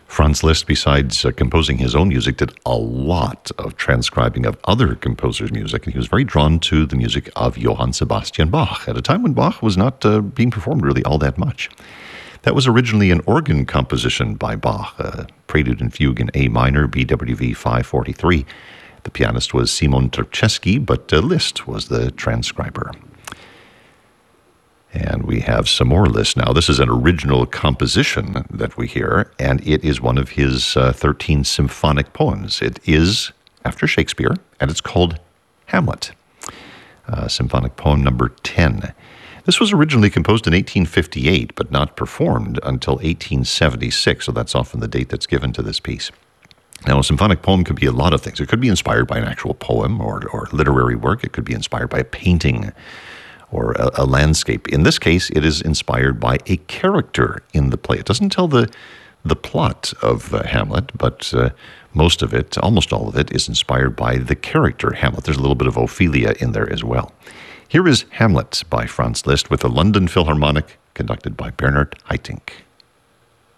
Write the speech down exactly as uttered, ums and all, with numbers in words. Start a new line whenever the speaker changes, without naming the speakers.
Franz Liszt, besides uh, composing his own music, did a lot of transcribing of other composers' music, and he was very drawn to the music of Johann Sebastian Bach at a time when Bach was not uh, being performed really all that much. That was originally an organ composition by Bach, a prelude and fugue in A minor, B W V five forty-three. The pianist was Simon Turczewski, but uh, Liszt was the transcriber. And we have some more Liszt now. This is an original composition that we hear, and it is one of his uh, thirteen symphonic poems. It is after Shakespeare, and it's called Hamlet, uh, symphonic poem number ten. This was originally composed in eighteen fifty-eight, but not performed until eighteen seventy-six, so that's often the date that's given to this piece. Now, a symphonic poem could be a lot of things. It could be inspired by an actual poem or, or literary work. It could be inspired by a painting or a, a landscape. In this case, it is inspired by a character in the play. It doesn't tell the the plot of uh, Hamlet, but uh, most of it, almost all of it, is inspired by the character Hamlet. There's a little bit of Ophelia in there as well. Here is Hamlet by Franz Liszt with the London Philharmonic, conducted by Bernard Haitink.